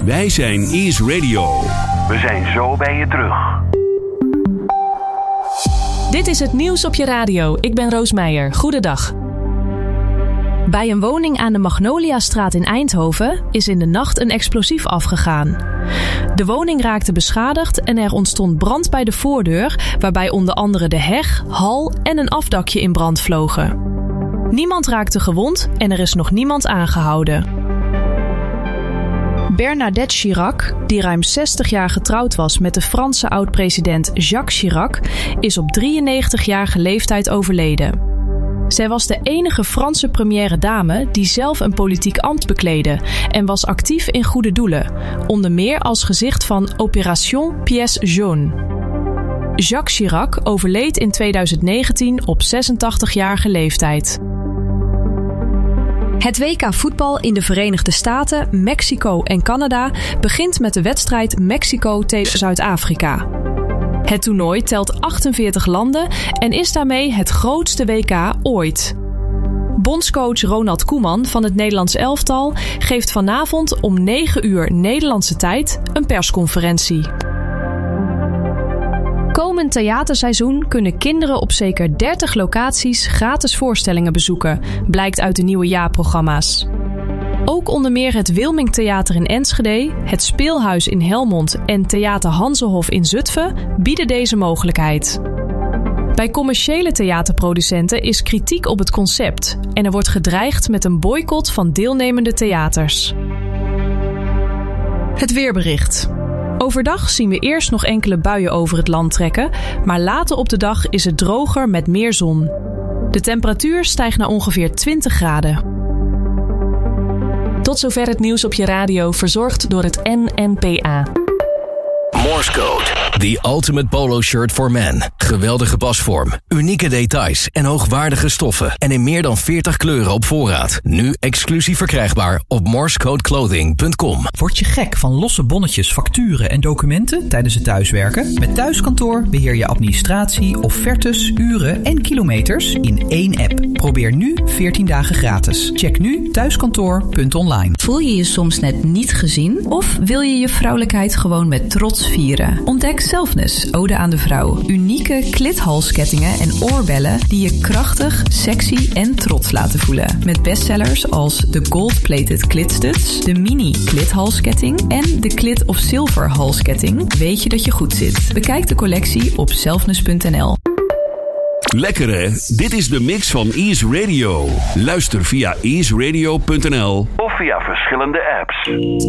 Wij zijn Ease Radio. We zijn zo bij je terug. Dit is het nieuws op je radio. Ik ben Roos Meijer. Goedendag. Bij een woning aan de Magnoliastraat in Eindhoven is in de nacht een explosief afgegaan. De woning raakte beschadigd en er ontstond brand bij de voordeur, waarbij onder andere de heg, hal en een afdakje in brand vlogen. Niemand raakte gewond en er is nog niemand aangehouden. Bernadette Chirac, die ruim 60 jaar getrouwd was met de Franse oud-president Jacques Chirac, is op 93-jarige leeftijd overleden. Zij was de enige Franse première dame die zelf een politiek ambt bekleedde en was actief in goede doelen, onder meer als gezicht van Opération Pièce Jaune. Jacques Chirac overleed in 2019 op 86-jarige leeftijd. Het WK voetbal in de Verenigde Staten, Mexico en Canada begint met de wedstrijd Mexico tegen Zuid-Afrika. Het toernooi telt 48 landen en is daarmee het grootste WK ooit. Bondscoach Ronald Koeman van het Nederlands elftal geeft vanavond om 9 uur Nederlandse tijd een persconferentie. Komend theaterseizoen kunnen kinderen op zeker 30 locaties gratis voorstellingen bezoeken, blijkt uit de nieuwe jaarprogramma's. Ook onder meer het Wilming Theater in Enschede, het Speelhuis in Helmond en Theater Hanzehof in Zutphen bieden deze mogelijkheid. Bij commerciële theaterproducenten is kritiek op het concept en er wordt gedreigd met een boycott van deelnemende theaters. Het weerbericht. Overdag zien we eerst nog enkele buien over het land trekken, maar later op de dag is het droger met meer zon. De temperatuur stijgt naar ongeveer 20 graden. Tot zover het nieuws op je radio, verzorgd door het NNPA. Morse Code. The ultimate polo shirt for men. Geweldige pasvorm, unieke details en hoogwaardige stoffen. En in meer dan 40 kleuren op voorraad. Nu exclusief verkrijgbaar op morsecodeclothing.com. Word je gek van losse bonnetjes, facturen en documenten tijdens het thuiswerken? Met Thuiskantoor beheer je administratie, offertes, uren en kilometers in één app. Probeer nu 14 dagen gratis. Check nu thuiskantoor.online. Voel je je soms net niet gezien? Of wil je je vrouwelijkheid gewoon met trots vieren? Ontdek Selfness, Ode aan de Vrouw. Unieke klithalskettingen en oorbellen die je krachtig, sexy en trots laten voelen. Met bestsellers als de gold-plated klitstuds, de mini klithalsketting en de Clit of Silver halsketting. Weet je dat je goed zit? Bekijk de collectie op selfness.nl. Lekker hè? Dit is de mix van Ease Radio. Luister via easeradio.nl of via verschillende apps.